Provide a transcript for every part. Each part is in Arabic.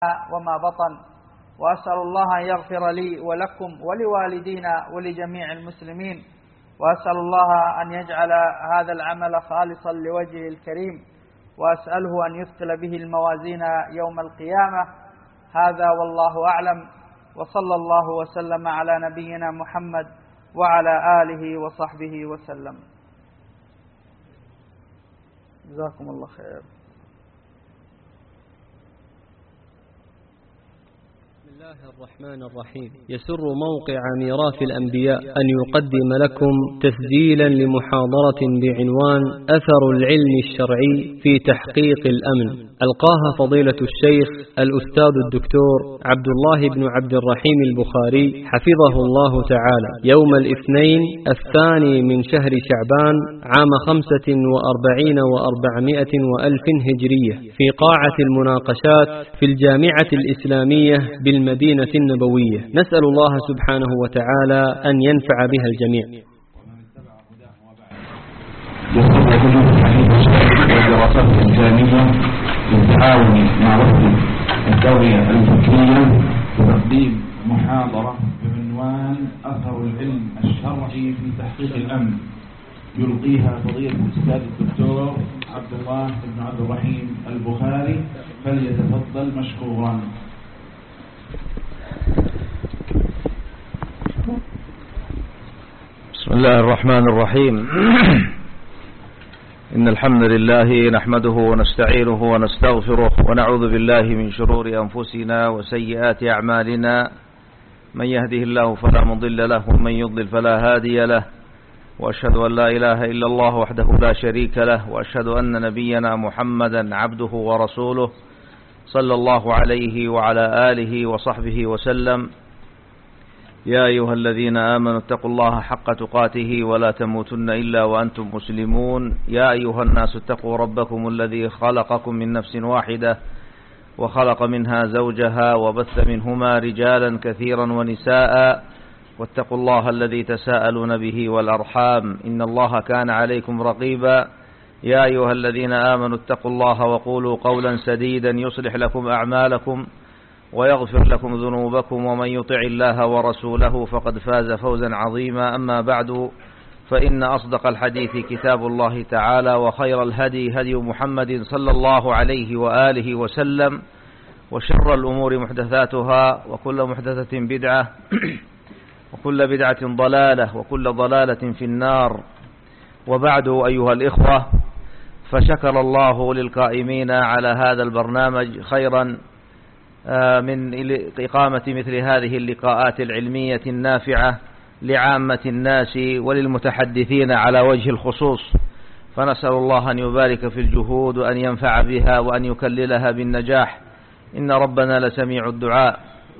وما بطن، وأسأل الله أن يغفر لي ولكم ولوالدينا ولجميع المسلمين، وأسأل الله أن يجعل هذا العمل خالصا لوجهه الكريم، وأسأله أن يثقل به الموازين يوم القيامة. هذا والله أعلم، وصلى الله وسلم على نبينا محمد وعلى آله وصحبه وسلم. جزاكم الله خير. بسم الله الرحمن الرحيم. يسر موقع ميراث الأنبياء أن يقدم لكم تسجيلا لمحاضرة بعنوان أثر العلم الشرعي في تحقيق الأمن، ألقاها فضيلة الشيخ الأستاذ الدكتور عبد الله بن عبد الرحيم البخاري حفظه الله تعالى يوم الاثنين 2 من شهر شعبان عام 45 و400 وألف هجرية في قاعة المناقشات في الجامعة الإسلامية بالمدينة النبوية. نسأل الله سبحانه وتعالى أن ينفع بها الجميع. والدراسات الإسلامية بالتعاون مع وحدة الدولة الفكرية بتقديم محاضرة بعنوان أثر العلم الشرعي في تحقيق الأمن، يلقيها فضيلة الأستاذ الدكتور عبد الله بن عبد الرحيم البخاري، فليتفضل مشكورا. بسم الله الرحمن الرحيم. إن الحمد لله نحمده ونستعينه ونستغفره ونعوذ بالله من شرور أنفسنا وسيئات أعمالنا، من يهده الله فلا مضل له ومن يضلل فلا هادي له، وأشهد أن لا إله إلا الله وحده لا شريك له، وأشهد أن نبينا محمدا عبده ورسوله صلى الله عليه وعلى آله وصحبه وسلم. يا أيها الذين آمنوا اتقوا الله حق تقاته ولا تموتن إلا وأنتم مسلمون. يا أيها الناس اتقوا ربكم الذي خلقكم من نفس واحدة وخلق منها زوجها وبث منهما رجالا كثيرا ونساء، واتقوا الله الذي تساءلون به والأرحام إن الله كان عليكم رقيبا. يا أيها الذين آمنوا اتقوا الله وقولوا قولا سديدا يصلح لكم أعمالكم ويغفر لكم ذنوبكم، ومن يطع الله ورسوله فقد فاز فوزا عظيما. أما بعد، فإن أصدق الحديث كتاب الله تعالى، وخير الهدي هدي محمد صلى الله عليه وآله وسلم، وشر الأمور محدثاتها، وكل محدثة بدعة وكل بدعة ضلالة، وكل ضلالة في النار. وبعد، أيها الإخوة، فشكر الله للقائمين على هذا البرنامج خيرا من إقامة مثل هذه اللقاءات العلمية النافعة لعامة الناس وللمتحدثين على وجه الخصوص، فنسأل الله أن يبارك في الجهود وأن ينفع بها وأن يكللها بالنجاح، إن ربنا لسميع الدعاء.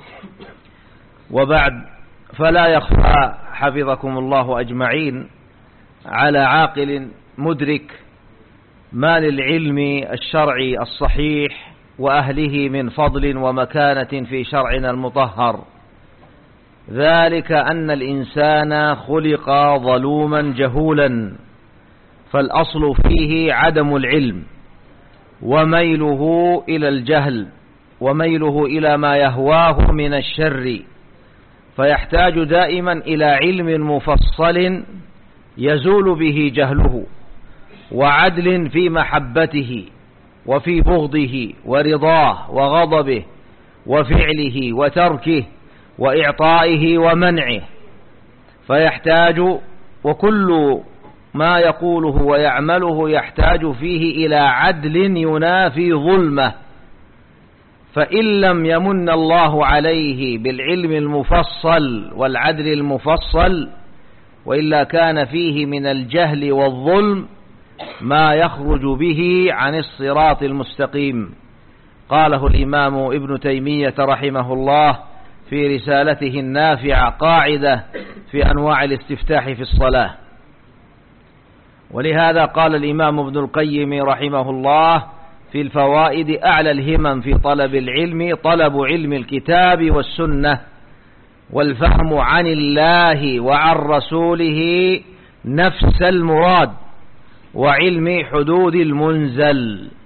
وبعد، فلا يخفى حفظكم الله أجمعين على عاقل مدرك ما للعلم الشرعي الصحيح وأهله من فضل ومكانة في شرعنا المطهر، ذلك أن الإنسان خلق ظلوما جهولا، فالأصل فيه عدم العلم وميله إلى الجهل وميله إلى ما يهواه من الشر، فيحتاج دائما إلى علم مفصل يزول به جهله، وعدل في محبته وفي بغضه ورضاه وغضبه وفعله وتركه وإعطائه ومنعه، فيحتاج، وكل ما يقوله ويعمله يحتاج فيه إلى عدل ينافي ظلمه. فإن لم يمن الله عليه بالعلم المفصل والعدل المفصل، وإلا كان فيه من الجهل والظلم ما يخرج به عن الصراط المستقيم. قاله الإمام ابن تيمية رحمه الله في رسالته النافعة قاعدة في أنواع الاستفتاح في الصلاة. ولهذا قال الإمام ابن القيم رحمه الله في الفوائد: أعلى الهمم في طلب العلم طلب علم الكتاب والسنة، والفهم عن الله وعن رسوله نفس المراد، وعلم حدود المنزل.